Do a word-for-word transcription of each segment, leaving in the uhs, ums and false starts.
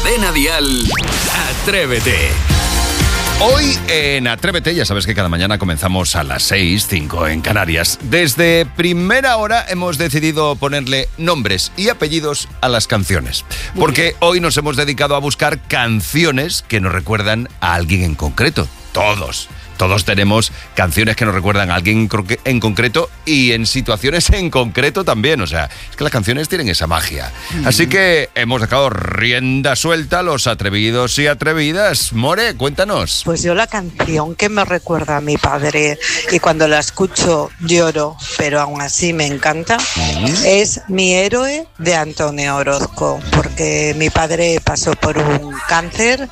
Cadena Dial, Atrévete. Hoy en Atrévete, ya sabes que cada mañana comenzamos a las seis, cinco en Canarias. Desde primera hora hemos decidido ponerle nombres y apellidos a las canciones. Porque hoy nos hemos dedicado a buscar canciones que nos recuerdan a alguien en concreto. Todos. Todos tenemos canciones que nos recuerdan a alguien en concreto y en situaciones en concreto también. O sea, es que las canciones tienen esa magia. Mm. Así que hemos dejado rienda suelta a los atrevidos y atrevidas. More, cuéntanos. Pues yo la canción que me recuerda a mi padre y cuando la escucho lloro, pero aún así me encanta, mm. es Mi héroe de Antonio Orozco. Porque mi padre pasó por un cáncer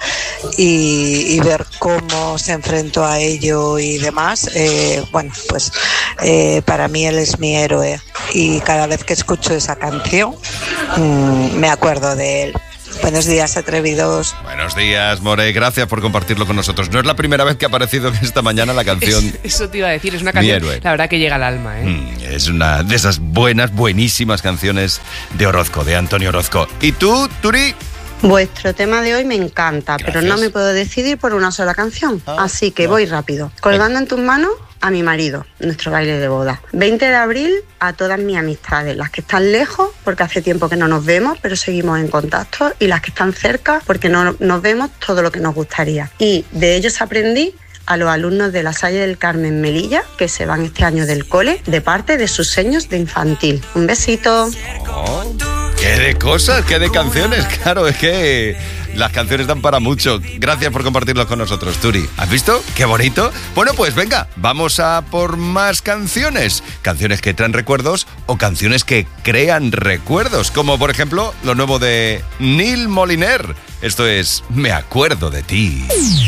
y, y ver cómo se enfrentó a él y demás, eh, bueno, pues eh, para mí él es mi héroe y cada vez que escucho esa canción mmm, me acuerdo de él. Buenos días, atrevidos. Buenos días, More, gracias por compartirlo con nosotros. No es la primera vez que ha aparecido esta mañana la canción. Es, eso te iba a decir, es una canción, la verdad que llega al alma, ¿eh? Mm, es una de esas buenas, buenísimas canciones de Orozco, de Antonio Orozco. ¿Y tú, Turi? Vuestro tema de hoy me encanta, Gracias. Pero no me puedo decidir por una sola canción, ah, así que no. voy rápido. Colgando en tus manos a mi marido, nuestro baile de boda. veinte de abril a todas mis amistades, las que están lejos porque hace tiempo que no nos vemos, pero seguimos en contacto, y las que están cerca porque no nos vemos todo lo que nos gustaría. Y de ellos aprendí a los alumnos de la Salle del Carmen Melilla, que se van este año del cole, de parte de sus seños de infantil. Un besito. Oh, ¡qué de cosas! ¡Qué de canciones! Claro, es que las canciones dan para mucho. Gracias por compartirlos con nosotros, Turi. ¿Has visto? ¡Qué bonito! Bueno, pues venga, vamos a por más canciones. Canciones que traen recuerdos o canciones que crean recuerdos, como por ejemplo lo nuevo de Neil Moliner. Esto es Me acuerdo de ti.